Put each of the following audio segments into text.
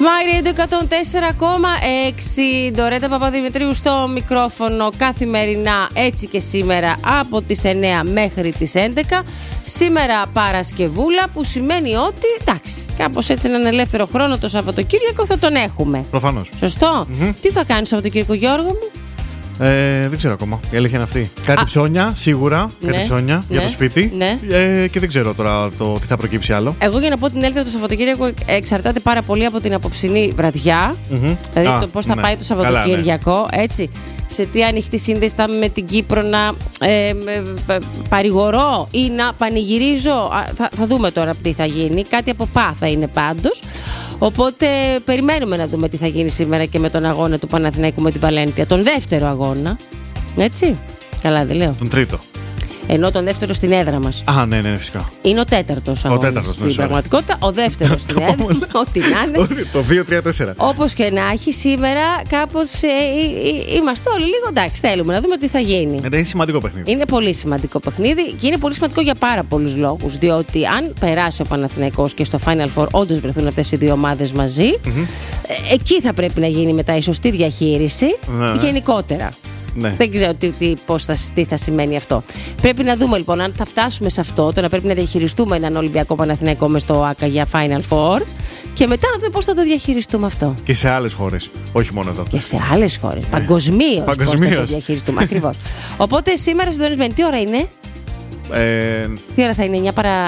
My Radio 104,6. Ντορέτα Παπαδημητρίου στο μικρόφωνο καθημερινά, έτσι και σήμερα από τις 9 μέχρι τις 11. Σήμερα Παρασκευούλα, που σημαίνει ότι εντάξει, κάπως έτσι έναν ελεύθερο χρόνο το Σαββατοκύριακο θα τον έχουμε. Προφανώς. Σωστό. Τι θα κάνεις Σαββατοκύριακο, Γιώργο μου? Δεν ξέρω ακόμα. Η αλήθεια είναι αυτή. Κάτι ψώνια, σίγουρα. Κάτι ψώνια για το σπίτι. Ναι. Και δεν ξέρω τώρα τι θα προκύψει άλλο. Εγώ, για να πω την αλήθεια, το Σαββατοκύριακο εξαρτάται πάρα πολύ από την απόψινή βραδιά. Δηλαδή το πώς θα πάει το Σαββατοκύριακο. Έτσι. Σε τι ανοιχτή σύνδεση θα είμαι με την Κύπρο, να παρηγορώ ή να πανηγυρίζω. Θα δούμε τώρα τι θα γίνει. Κάτι από θα είναι πάντως. Οπότε περιμένουμε να δούμε τι θα γίνει σήμερα και με τον αγώνα του Παναθηναϊκού με την Βαλένθια. Τον δεύτερο αγώνα. Έτσι. Καλά, δεν λέω. Τον τρίτο. Ενώ τον δεύτερο στην έδρα μας. Ναι, φυσικά. Είναι ο τέταρτος αγώνας στην πραγματικότητα. Ο δεύτερος στην έδρα. Ό,τι να είναι. Το 2-3-4. Όπως και να έχει, σήμερα κάπως είμαστε όλοι λίγο εντάξει. Θέλουμε να δούμε τι θα γίνει. Είναι σημαντικό παιχνίδι. Είναι πολύ σημαντικό παιχνίδι και είναι πολύ σημαντικό για πάρα πολλούς λόγους. Διότι αν περάσει ο Παναθηναϊκός και στο Final Four όντως βρεθούν αυτές οι δύο ομάδες μαζί, εκεί θα πρέπει να γίνει μετά η σωστή διαχείριση γενικότερα. Ναι. Δεν ξέρω τι θα σημαίνει αυτό. Πρέπει να δούμε λοιπόν αν θα φτάσουμε σε αυτό, το να πρέπει να διαχειριστούμε έναν Ολυμπιακό Παναθηναϊκό μες στο ΆΚΑ για Final Four, και μετά να δούμε πώς θα το διαχειριστούμε αυτό. Και σε άλλες χώρες, όχι μόνο εδώ. Και σε άλλες χώρες. Παγκοσμίως. Πώς θα το διαχειριστούμε. Ακριβώς. Οπότε σήμερα συντονισμένοι, τι ώρα είναι? Τι ώρα θα είναι?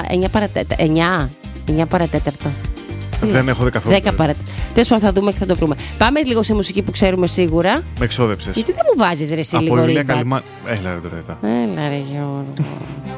9 παρατέταρτο. Δεν έχω δει καθόλου. 10 παρατέταρτο. Τέλος πάντων, θα δούμε και θα το βρούμε. Πάμε λίγο σε μουσική που ξέρουμε σίγουρα. Με εξόδεψες. Γιατί δεν μου βάζεις ρε εσύ λίγο ρίμπα? Έλα ρε τώρα. Έλα ρε Γιώργο.